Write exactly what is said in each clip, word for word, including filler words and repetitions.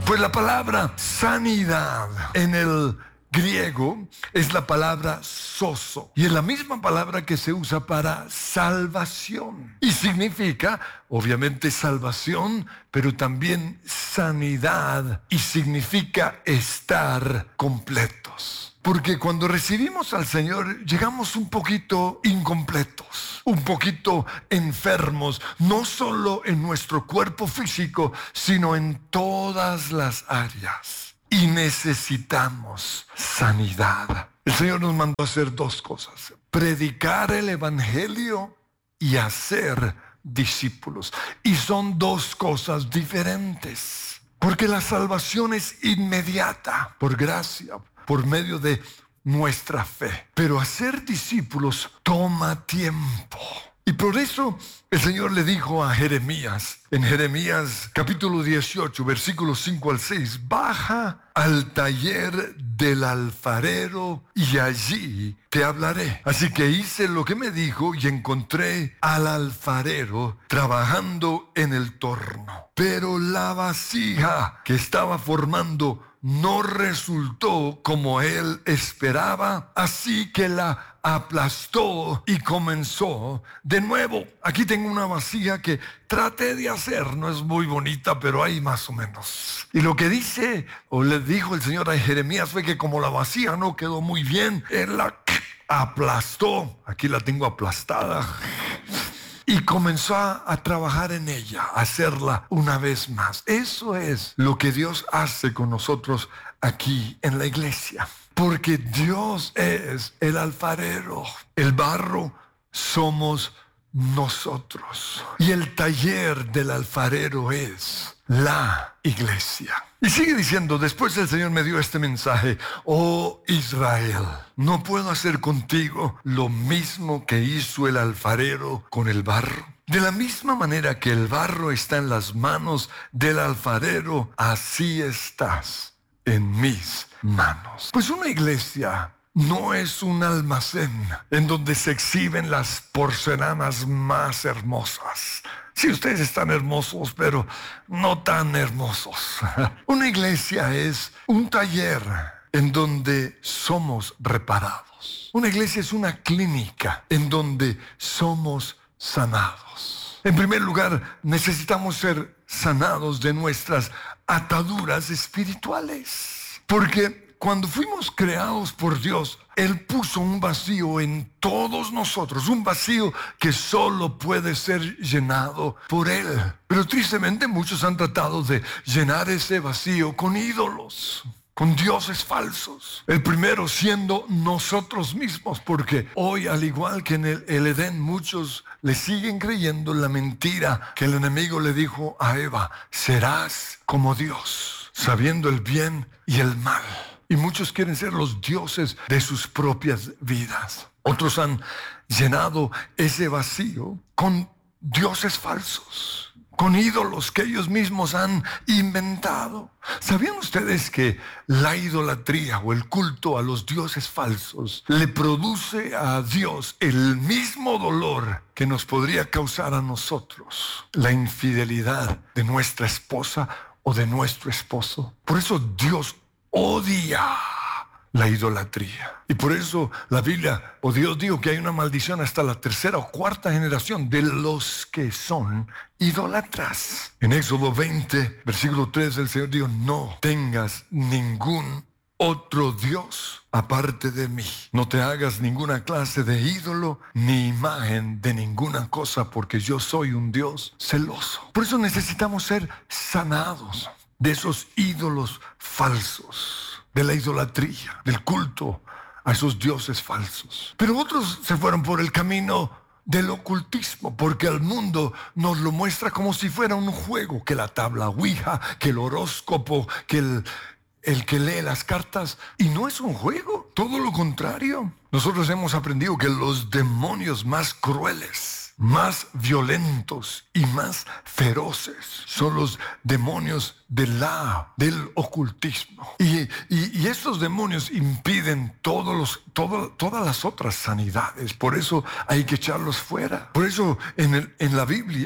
Pues la palabra sanidad en el griego es la palabra sozo, y es la misma palabra que se usa para salvación, y significa obviamente salvación, pero también sanidad, y significa estar completos. Porque cuando recibimos al Señor llegamos un poquito incompletos, un poquito enfermos, no solo en nuestro cuerpo físico, sino en todas las áreas. Y necesitamos sanidad. El Señor nos mandó a hacer dos cosas: predicar el evangelio y hacer discípulos. Y son dos cosas diferentes. Porque la salvación es inmediata, por gracia, por medio de nuestra fe. Pero hacer discípulos toma tiempo. Y por eso el Señor le dijo a Jeremías, en Jeremías capítulo dieciocho, versículos cinco al seis, baja al taller del alfarero y allí te hablaré. Así que hice lo que me dijo y encontré al alfarero trabajando en el torno. Pero la vasija que estaba formando no resultó como él esperaba, así que la aplastó y comenzó de nuevo. Aquí tengo una vasija que traté de hacer, no es muy bonita, pero hay más o menos. Y lo que dice, o le dijo el Señor a Jeremías, fue que como la vasija no quedó muy bien, él la aplastó. Aquí la tengo aplastada. Y comenzó a, a trabajar en ella, a hacerla una vez más. Eso es lo que Dios hace con nosotros aquí en la iglesia. Porque Dios es el alfarero. El barro somos nosotros. Y el taller del alfarero es la iglesia. Y sigue diciendo, después el Señor me dio este mensaje: oh Israel, ¿no puedo hacer contigo lo mismo que hizo el alfarero con el barro? De la misma manera que el barro está en las manos del alfarero, así estás en mis manos. Pues una iglesia no es un almacén en donde se exhiben las porcelanas más hermosas. Sí, ustedes están hermosos, pero no tan hermosos. Una iglesia es un taller en donde somos reparados. Una iglesia es una clínica en donde somos sanados. En primer lugar, necesitamos ser sanados de nuestras ataduras espirituales. Porque cuando fuimos creados por Dios, Él puso un vacío en todos nosotros, un vacío que solo puede ser llenado por Él. Pero tristemente muchos han tratado de llenar ese vacío con ídolos, con dioses falsos. El primero siendo nosotros mismos, porque hoy, al igual que en el, el Edén, muchos le siguen creyendo la mentira que el enemigo le dijo a Eva: serás como Dios, sabiendo el bien y el mal. Y muchos quieren ser los dioses de sus propias vidas. Otros han llenado ese vacío con dioses falsos, con ídolos que ellos mismos han inventado. ¿Sabían ustedes que la idolatría o el culto a los dioses falsos le produce a Dios el mismo dolor que nos podría causar a nosotros la infidelidad de nuestra esposa o de nuestro esposo? Por eso Dios odia la idolatría. Y por eso la Biblia, o Dios dijo que hay una maldición hasta la tercera o cuarta generación de los que son idólatras. En Éxodo veinte, versículo tres, el Señor dijo: no tengas ningún otro Dios aparte de mí. No te hagas ninguna clase de ídolo ni imagen de ninguna cosa, porque yo soy un Dios celoso. Por eso necesitamos ser sanados de esos ídolos falsos, de la idolatría, del culto a esos dioses falsos. Pero otros se fueron por el camino del ocultismo, porque el mundo nos lo muestra como si fuera un juego, que la tabla Ouija, que el horóscopo, que el, el que lee las cartas, y no es un juego, todo lo contrario. Nosotros hemos aprendido que los demonios más crueles, más violentos y más feroces son los demonios de la, del ocultismo. Y, y, y estos demonios impiden todos los, todo, todas las otras sanidades. Por eso hay que echarlos fuera. Por eso en, el, en la Biblia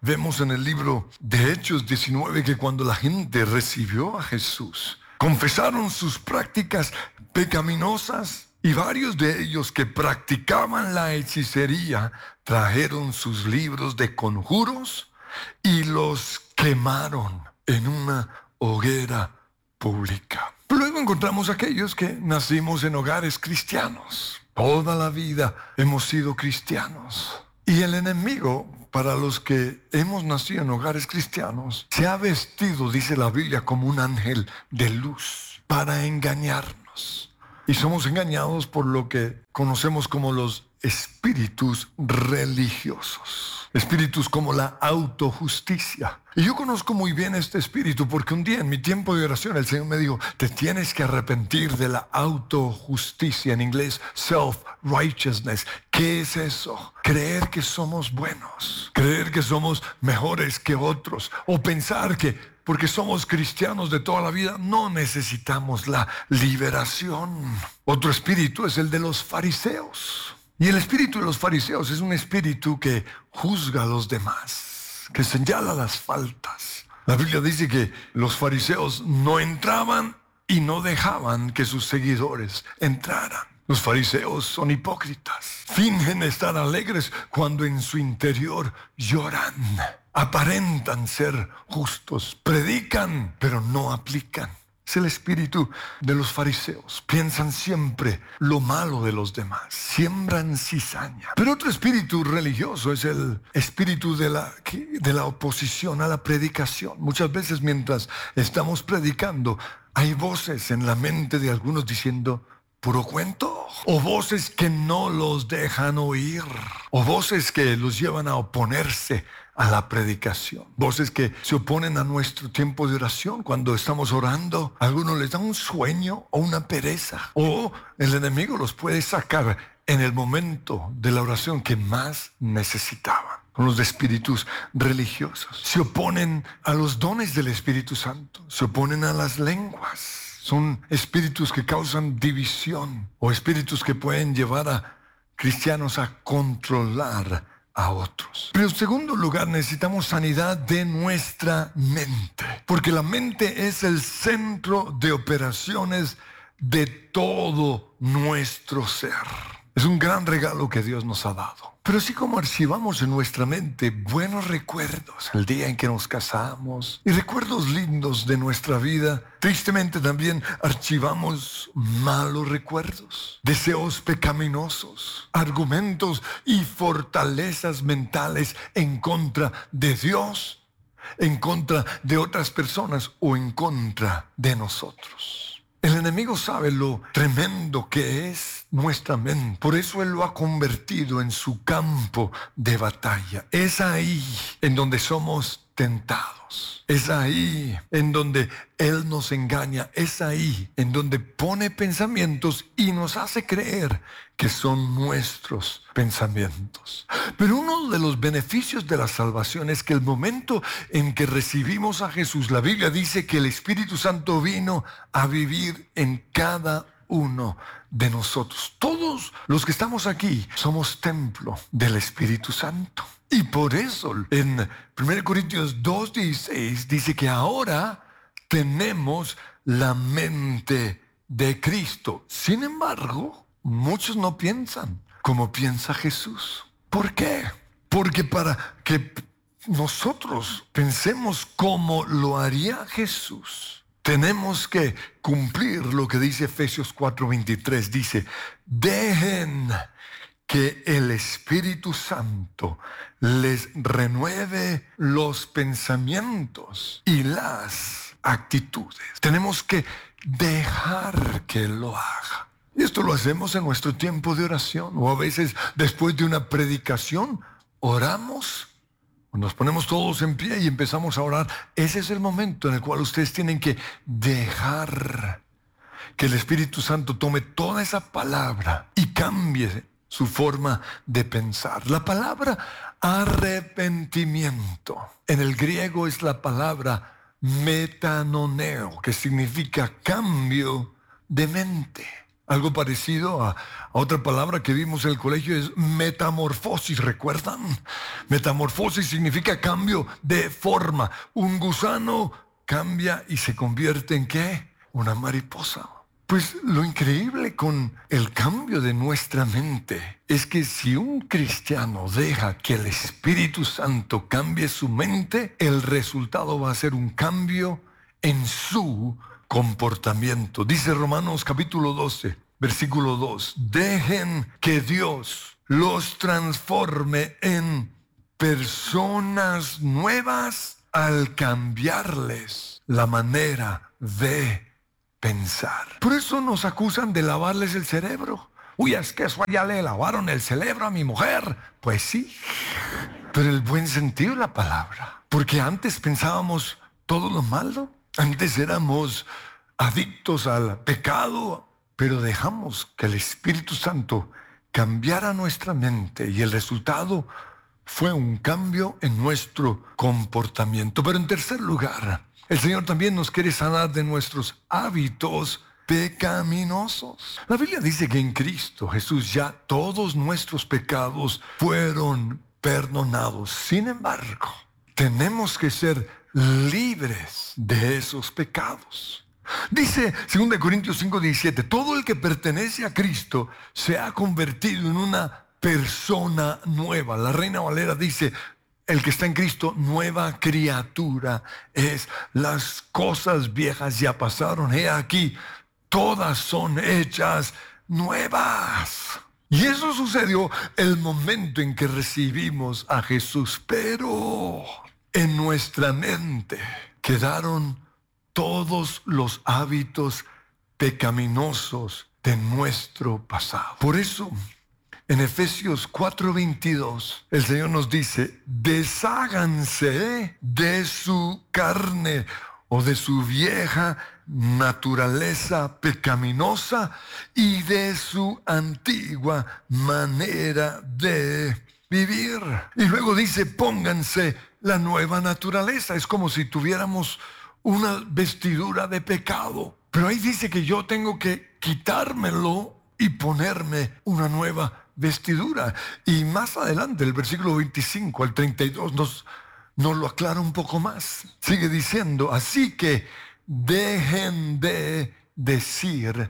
Vemos en el libro de Hechos diecinueve que cuando la gente recibió a Jesús, confesaron sus prácticas pecaminosas y varios de ellos que practicaban la hechicería trajeron sus libros de conjuros y los quemaron en una hoguera pública. Luego encontramos aquellos que nacimos en hogares cristianos. Toda la vida hemos sido cristianos. Y el enemigo, para los que hemos nacido en hogares cristianos, se ha vestido, dice la Biblia, como un ángel de luz para engañarnos. Y somos engañados por lo que conocemos como los espíritus religiosos. Espíritus como la autojusticia. Y yo conozco muy bien este espíritu porque un día en mi tiempo de oración el Señor me dijo, te tienes que arrepentir de la autojusticia, en inglés self-righteousness. ¿Qué es eso? Creer que somos buenos, creer que somos mejores que otros, o pensar que porque somos cristianos de toda la vida no necesitamos la liberación. Otro espíritu es el de los fariseos. Y el espíritu de los fariseos es un espíritu que juzga a los demás, que señala las faltas. La Biblia dice que los fariseos no entraban y no dejaban que sus seguidores entraran. Los fariseos son hipócritas. Fingen estar alegres cuando en su interior lloran. Aparentan ser justos. Predican, pero no aplican. Es el espíritu de los fariseos. Piensan siempre lo malo de los demás. Siembran cizaña. Pero otro espíritu religioso es el espíritu de la, de la oposición a la predicación. Muchas veces mientras estamos predicando, hay voces en la mente de algunos diciendo, ¿puro cuento? O voces que no los dejan oír. O voces que los llevan a oponerse a la predicación. Voces que se oponen a nuestro tiempo de oración. Cuando estamos orando, a algunos les da un sueño o una pereza. O el enemigo los puede sacar en el momento de la oración que más necesitaban. Con los espíritus religiosos. Se oponen a los dones del Espíritu Santo. Se oponen a las lenguas. Son espíritus que causan división o espíritus que pueden llevar a cristianos a controlar a otros. Pero en segundo lugar, necesitamos sanidad de nuestra mente, porque la mente es el centro de operaciones de todo nuestro ser. Es un gran regalo que Dios nos ha dado. Pero así como archivamos en nuestra mente buenos recuerdos, el día en que nos casamos, y recuerdos lindos de nuestra vida, tristemente también archivamos malos recuerdos, deseos pecaminosos, argumentos y fortalezas mentales en contra de Dios, en contra de otras personas o en contra de nosotros. El enemigo sabe lo tremendo que es nuestra mente. Por eso Él lo ha convertido en su campo de batalla. Es ahí en donde somos tentados. Es ahí en donde Él nos engaña. Es ahí en donde pone pensamientos y nos hace creer que son nuestros pensamientos. Pero uno de los beneficios de la salvación es que el momento en que recibimos a Jesús, la Biblia dice que el Espíritu Santo vino a vivir en cada uno de nosotros. Todos los que estamos aquí somos templo del Espíritu Santo. Y por eso en primera Corintios dos dieciséis dice que ahora tenemos la mente de Cristo. Sin embargo, muchos no piensan como piensa Jesús. ¿Por qué? Porque para que nosotros pensemos como lo haría Jesús, tenemos que cumplir lo que dice Efesios cuatro veintitrés. Dice, dejen que el Espíritu Santo les renueve los pensamientos y las actitudes. Tenemos que dejar que Él lo haga. Y esto lo hacemos en nuestro tiempo de oración, o a veces después de una predicación, oramos, nos ponemos todos en pie y empezamos a orar. Ese es el momento en el cual ustedes tienen que dejar que el Espíritu Santo tome toda esa palabra y cambie su forma de pensar. La palabra arrepentimiento en el griego es la palabra metanoneo, que significa cambio de mente. Algo parecido a, a otra palabra que vimos en el colegio es metamorfosis, ¿recuerdan? Metamorfosis significa cambio de forma. Un gusano cambia y se convierte en ¿qué? Una mariposa. Pues lo increíble con el cambio de nuestra mente es que si un cristiano deja que el Espíritu Santo cambie su mente, el resultado va a ser un cambio en su comportamiento. Dice Romanos capítulo doce, versículo dos, dejen que Dios los transforme en personas nuevas al cambiarles la manera de pensar. Por eso nos acusan de lavarles el cerebro. Uy, es que eso ya le lavaron el cerebro a mi mujer. Pues sí, pero el buen sentido de la palabra. Porque antes pensábamos todo lo malo. Antes éramos adictos al pecado, pero dejamos que el Espíritu Santo cambiara nuestra mente y el resultado fue un cambio en nuestro comportamiento. Pero en tercer lugar, el Señor también nos quiere sanar de nuestros hábitos pecaminosos. La Biblia dice que en Cristo Jesús ya todos nuestros pecados fueron perdonados. Sin embargo, tenemos que ser libres de esos pecados. Dice dos Corintios cinco diecisiete, todo el que pertenece a Cristo se ha convertido en una persona nueva. La Reina Valera dice, el que está en Cristo, nueva criatura es. Las cosas viejas ya pasaron, he aquí, todas son hechas nuevas. Y eso sucedió el momento en que recibimos a Jesús, pero en nuestra mente quedaron todos los hábitos pecaminosos de nuestro pasado. Por eso, en Efesios cuatro veintidós, el Señor nos dice, desháganse de su carne o de su vieja naturaleza pecaminosa y de su antigua manera de vivir. Y luego dice, pónganse la nueva naturaleza. Es como si tuviéramos una vestidura de pecado. Pero ahí dice que yo tengo que quitármelo y ponerme una nueva vestidura. Y más adelante, el versículo veinticinco al treinta y dos nos, nos lo aclara un poco más. Sigue diciendo, así que dejen de decir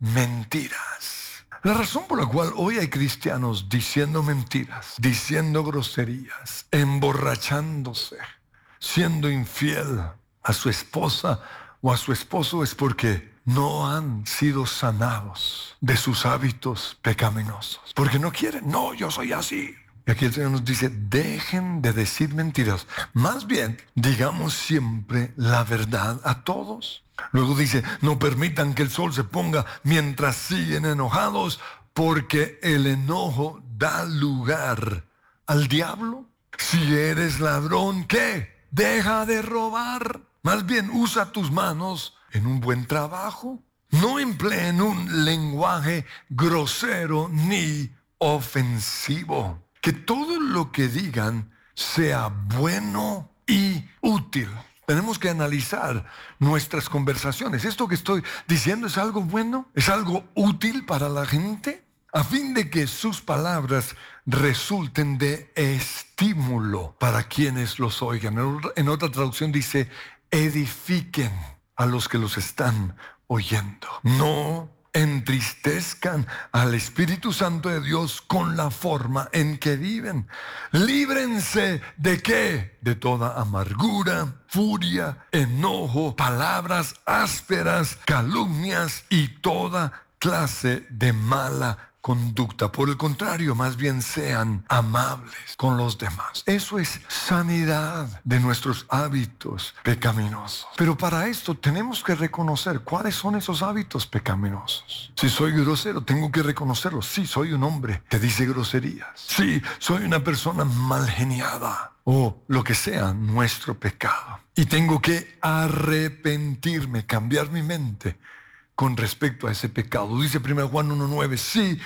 mentiras. La razón por la cual hoy hay cristianos diciendo mentiras, diciendo groserías, emborrachándose, siendo infiel a su esposa o a su esposo es porque no han sido sanados de sus hábitos pecaminosos. Porque no quieren, no, yo soy así. Y aquí el Señor nos dice, dejen de decir mentiras. Más bien, digamos siempre la verdad a todos. Luego dice, no permitan que el sol se ponga mientras siguen enojados, porque el enojo da lugar al diablo. Si eres ladrón, ¿qué? Deja de robar. Más bien, usa tus manos en un buen trabajo. No empleen un lenguaje grosero ni ofensivo. Que todo lo que digan sea bueno y útil. Tenemos que analizar nuestras conversaciones. ¿Esto que estoy diciendo es algo bueno? ¿Es algo útil para la gente? A fin de que sus palabras resulten de estímulo para quienes los oigan. En otra traducción dice, edifiquen a los que los están oyendo. No entristezcan al Espíritu Santo de Dios con la forma en que viven. Líbrense de ¿qué? De toda amargura, furia, enojo, palabras ásperas, calumnias y toda clase de mala conducta. Por el contrario, más bien sean amables con los demás. Eso es sanidad de nuestros hábitos pecaminosos. Pero para esto tenemos que reconocer cuáles son esos hábitos pecaminosos. Si soy grosero, tengo que reconocerlo. Sí, soy un hombre que dice groserías. Sí, soy una persona mal geniada. O lo que sea nuestro pecado. Y tengo que arrepentirme, cambiar mi mente con respecto a ese pecado. Dice primero Juan uno nueve, si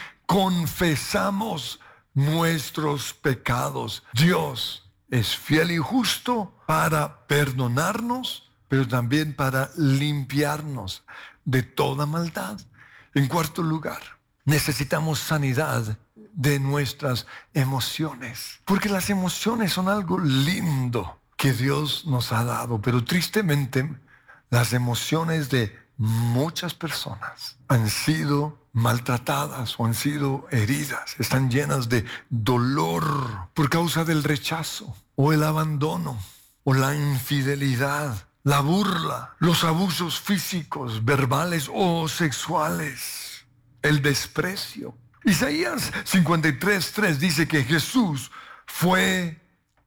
confesamos nuestros pecados, Dios es fiel y justo para perdonarnos, pero también para limpiarnos de toda maldad. En cuarto lugar, necesitamos sanidad de nuestras emociones, porque las emociones son algo lindo que Dios nos ha dado, pero tristemente las emociones de muchas personas han sido maltratadas o han sido heridas, están llenas de dolor por causa del rechazo o el abandono o la infidelidad, la burla, los abusos físicos, verbales o sexuales, el desprecio. Isaías cincuenta y tres, tres dice que Jesús fue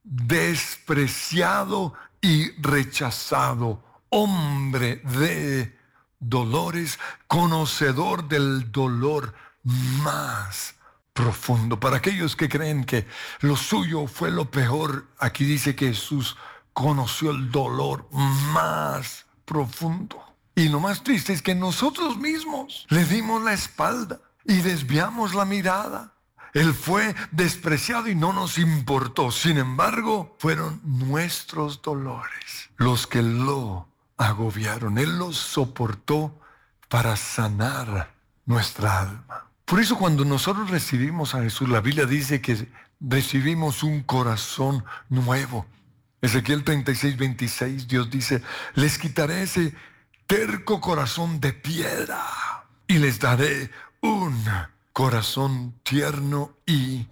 despreciado y rechazado, hombre de dolores, conocedor del dolor más profundo. Para aquellos que creen que lo suyo fue lo peor, aquí dice que Jesús conoció el dolor más profundo. Y lo más triste es que nosotros mismos le dimos la espalda y desviamos la mirada. Él fue despreciado y no nos importó. Sin embargo, fueron nuestros dolores los que lo agobiaron. Él los soportó para sanar nuestra alma. Por eso cuando nosotros recibimos a Jesús, la Biblia dice que recibimos un corazón nuevo. Ezequiel treinta y seis, veintiséis, Dios dice, les quitaré ese terco corazón de piedra y les daré un corazón tierno y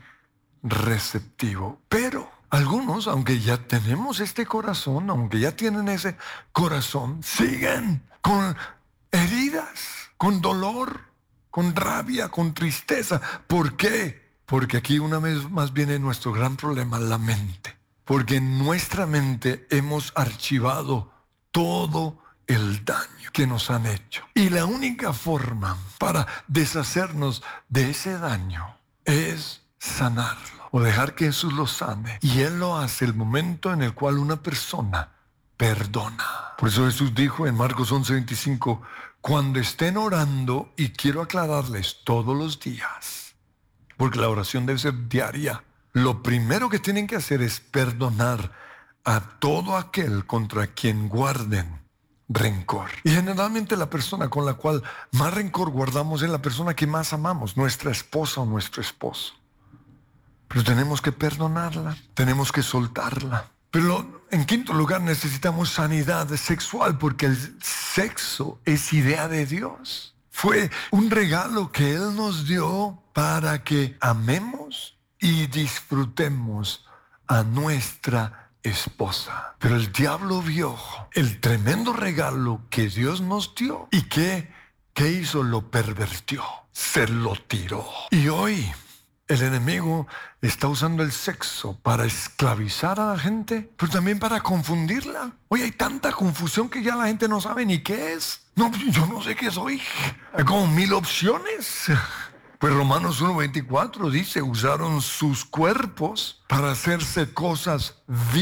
receptivo. Pero algunos, aunque ya tenemos este corazón, aunque ya tienen ese corazón, siguen con heridas, con dolor, con rabia, con tristeza. ¿Por qué? Porque aquí una vez más viene nuestro gran problema, la mente. Porque en nuestra mente hemos archivado todo el daño que nos han hecho. Y la única forma para deshacernos de ese daño es sanarlo o dejar que Jesús lo sane. Y Él lo hace el momento en el cual una persona perdona. Por eso Jesús dijo en Marcos once, veinticinco, cuando estén orando, y quiero aclararles todos los días, porque la oración debe ser diaria, lo primero que tienen que hacer es perdonar a todo aquel contra quien guarden rencor. Y generalmente la persona con la cual más rencor guardamos es la persona que más amamos, nuestra esposa o nuestro esposo. Pero tenemos que perdonarla, tenemos que soltarla. Pero en quinto lugar necesitamos sanidad sexual, porque el sexo es idea de Dios. Fue un regalo que Él nos dio para que amemos y disfrutemos a nuestra esposa. Pero el diablo vio el tremendo regalo que Dios nos dio. ¿Y qué, qué hizo? Lo pervertió. Se lo tiró. Y hoy el enemigo está usando el sexo para esclavizar a la gente, pero también para confundirla. Hoy hay tanta confusión que ya la gente no sabe ni qué es. No, yo no sé qué soy. Hay como mil opciones. Pues Romanos uno veinticuatro dice, usaron sus cuerpos para hacerse cosas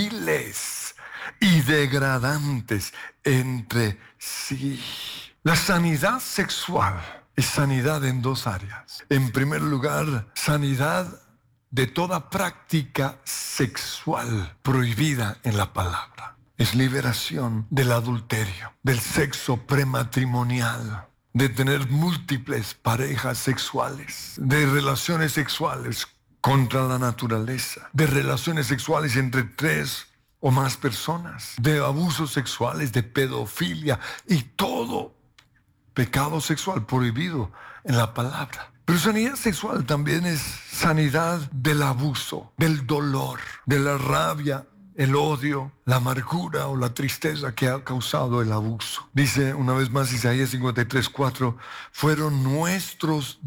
viles y degradantes entre sí. La sanidad sexual es sanidad en dos áreas. En primer lugar, sanidad de toda práctica sexual prohibida en la palabra. Es liberación del adulterio, del sexo prematrimonial, de tener múltiples parejas sexuales, de relaciones sexuales contra la naturaleza, de relaciones sexuales entre tres o más personas, de abusos sexuales, de pedofilia y todo pecado sexual prohibido en la palabra. Pero sanidad sexual también es sanidad del abuso, del dolor, de la rabia, el odio, la amargura o la tristeza que ha causado el abuso. Dice una vez más Isaías cincuenta y tres, cuatro, fueron nuestros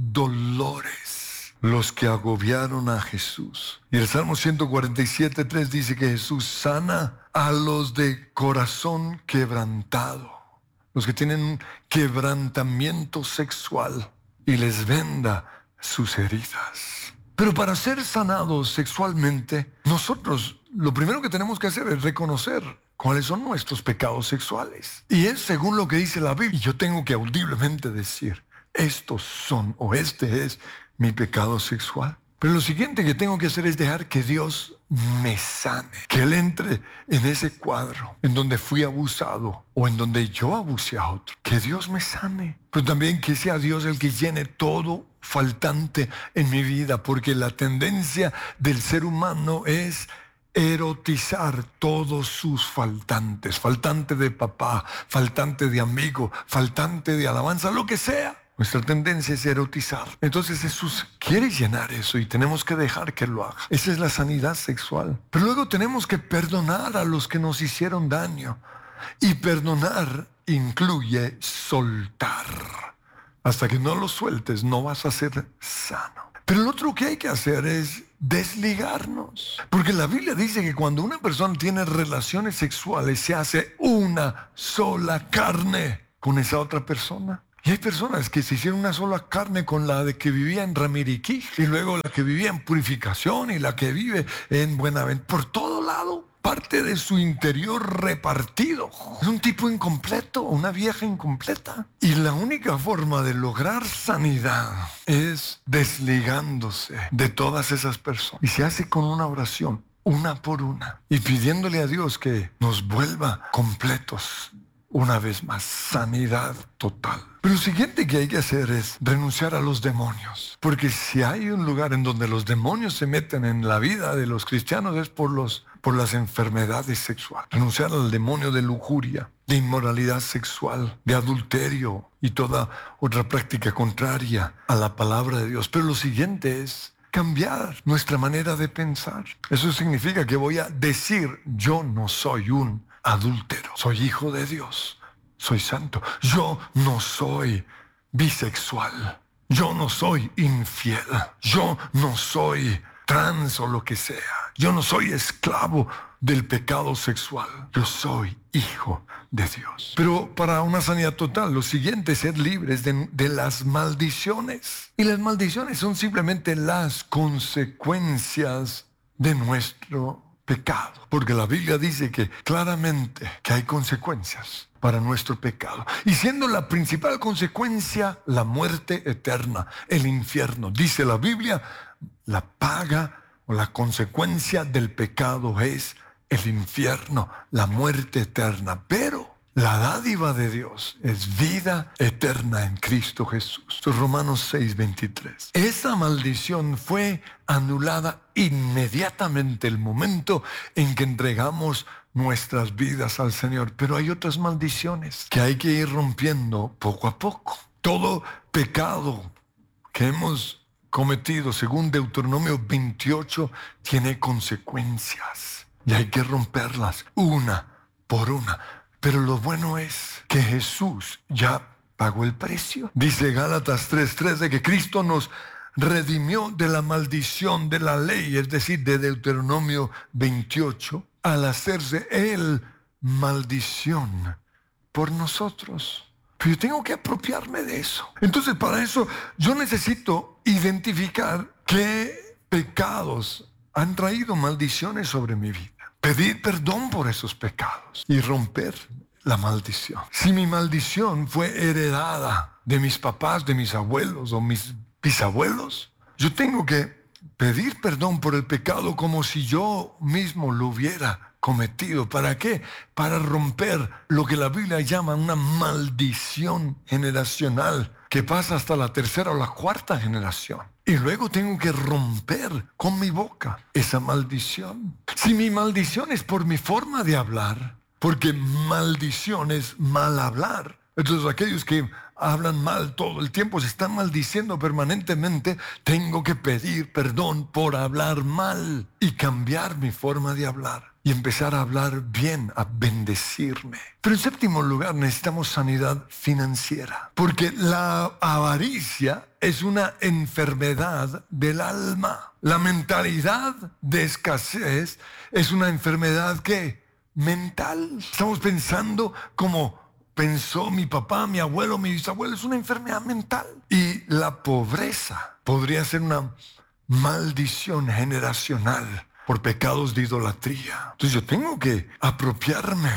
dolores los que agobiaron a Jesús. Y el Salmo ciento cuarenta y siete, tres dice que Jesús sana a los de corazón quebrantado, los que tienen un quebrantamiento sexual, y les venda sus heridas. Pero para ser sanados sexualmente, nosotros lo primero que tenemos que hacer es reconocer cuáles son nuestros pecados sexuales. Y es según lo que dice la Biblia. Y yo tengo que audiblemente decir, estos son o este es mi pecado sexual. Pero lo siguiente que tengo que hacer es dejar que Dios me sane. Que Él entre en ese cuadro en donde fui abusado o en donde yo abusé a otro. Que Dios me sane. Pero también que sea Dios el que llene todo faltante en mi vida. Porque la tendencia del ser humano es erotizar todos sus faltantes. Faltante de papá, faltante de amigo, faltante de alabanza, lo que sea. Nuestra tendencia es erotizar. Entonces Jesús quiere llenar eso y tenemos que dejar que lo haga. Esa es la sanidad sexual. Pero luego tenemos que perdonar a los que nos hicieron daño. Y perdonar incluye soltar. Hasta que no lo sueltes, no vas a ser sano. Pero lo otro que hay que hacer es desligarnos. Porque la Biblia dice que cuando una persona tiene relaciones sexuales, se hace una sola carne con esa otra persona. Y hay personas que se hicieron una sola carne con la de que vivía en Ramiriquí, y luego la que vivía en Purificación, y la que vive en Buenaventura. Por todo lado, parte de su interior repartido. Es un tipo incompleto, una vieja incompleta. Y la única forma de lograr sanidad es desligándose de todas esas personas. Y se hace con una oración, una por una, y pidiéndole a Dios que nos vuelva completos. Una vez más, sanidad total. Pero lo siguiente que hay que hacer es renunciar a los demonios. Porque si hay un lugar en donde los demonios se meten en la vida de los cristianos es por, los, por las enfermedades sexuales. Renunciar al demonio de lujuria, de inmoralidad sexual, de adulterio y toda otra práctica contraria a la palabra de Dios. Pero lo siguiente es cambiar nuestra manera de pensar. Eso significa que voy a decir, yo no soy un adúltero, soy hijo de Dios, soy santo. Yo no soy bisexual, yo no soy infiel, yo no soy trans o lo que sea, yo no soy esclavo del pecado sexual, yo soy hijo de Dios. Pero para una sanidad total, lo siguiente es ser libres de, de las maldiciones. Y las maldiciones son simplemente las consecuencias de nuestro pecado, porque la Biblia dice que claramente que hay consecuencias para nuestro pecado, y siendo la principal consecuencia la muerte eterna, el infierno. Dice la Biblia, la paga o la consecuencia del pecado es el infierno, la muerte eterna, pero la dádiva de Dios es vida eterna en Cristo Jesús. Romanos seis, veintitrés. Esa maldición fue anulada inmediatamente el momento en que entregamos nuestras vidas al Señor. Pero hay otras maldiciones que hay que ir rompiendo poco a poco. Todo pecado que hemos cometido, según Deuteronomio veintiocho, tiene consecuencias. Y hay que romperlas una por una. Pero lo bueno es que Jesús ya pagó el precio. Dice Gálatas tres tres de que Cristo nos redimió de la maldición de la ley, es decir, de Deuteronomio veintiocho, al hacerse Él maldición por nosotros. Pero yo tengo que apropiarme de eso. Entonces, para eso yo necesito identificar qué pecados han traído maldiciones sobre mi vida. Pedir perdón por esos pecados y romper la maldición. Si mi maldición fue heredada de mis papás, de mis abuelos o mis bisabuelos, yo tengo que pedir perdón por el pecado como si yo mismo lo hubiera cometido. ¿Para qué? Para romper lo que la Biblia llama una maldición generacional que pasa hasta la tercera o la cuarta generación. Y luego tengo que romper con mi boca esa maldición. Si mi maldición es por mi forma de hablar, porque maldición es mal hablar, entonces aquellos que hablan mal todo el tiempo, se están maldiciendo permanentemente, tengo que pedir perdón por hablar mal y cambiar mi forma de hablar y empezar a hablar bien, a bendecirme. Pero en séptimo lugar necesitamos sanidad financiera, porque la avaricia es una enfermedad del alma. La mentalidad de escasez es una enfermedad que mental. Estamos pensando como pensó mi papá, mi abuelo, mi bisabuelo. Es una enfermedad mental. Y la pobreza podría ser una maldición generacional por pecados de idolatría. Entonces yo tengo que apropiarme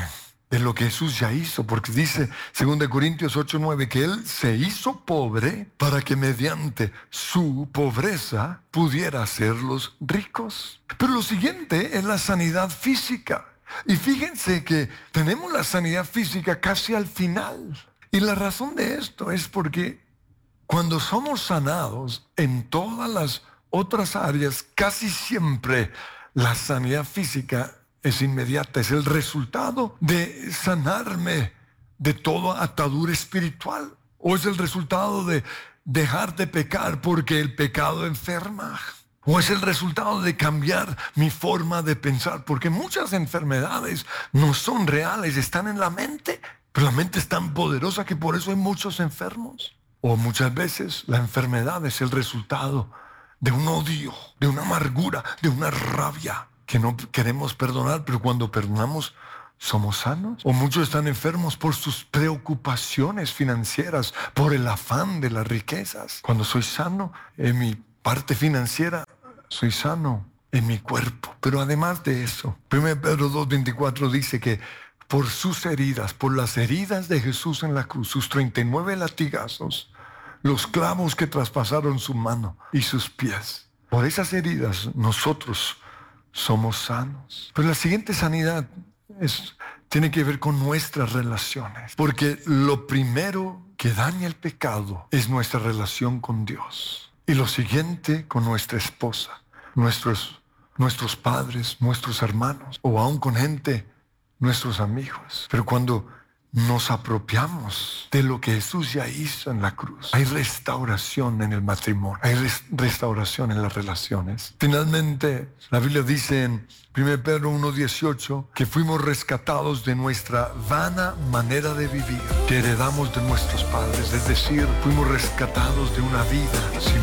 de lo que Jesús ya hizo, porque dice segunda Corintios ocho nueve que Él se hizo pobre para que mediante su pobreza pudiera hacerlos ricos. Pero lo siguiente es la sanidad física. Y fíjense que tenemos la sanidad física casi al final. Y la razón de esto es porque cuando somos sanados en todas las otras áreas, casi siempre la sanidad física es inmediata, es el resultado de sanarme de toda atadura espiritual, o es el resultado de dejar de pecar porque el pecado enferma, o es el resultado de cambiar mi forma de pensar, porque muchas enfermedades no son reales, están en la mente, pero la mente es tan poderosa que por eso hay muchos enfermos. O muchas veces la enfermedad es el resultado de un odio, de una amargura, de una rabia que no queremos perdonar, pero cuando perdonamos somos sanos. O muchos están enfermos por sus preocupaciones financieras, por el afán de las riquezas. Cuando soy sano en mi parte financiera, soy sano en mi cuerpo. Pero además de eso, primera Pedro dos veinticuatro dice que por sus heridas, por las heridas de Jesús en la cruz, sus treinta y nueve latigazos, los clavos que traspasaron su mano y sus pies, por esas heridas nosotros somos sanos. Pero la siguiente sanidad es, tiene que ver con nuestras relaciones, porque lo primero que daña el pecado es nuestra relación con Dios, y lo siguiente con nuestra esposa, nuestros, nuestros padres, nuestros hermanos, o aún con gente, nuestros amigos. Pero cuando nos apropiamos de lo que Jesús ya hizo en la cruz, hay restauración en el matrimonio, hay res- restauración en las relaciones. Finalmente, la Biblia dice en primera Pedro uno dieciocho que fuimos rescatados de nuestra vana manera de vivir que heredamos de nuestros padres, es decir, fuimos rescatados de una vida sin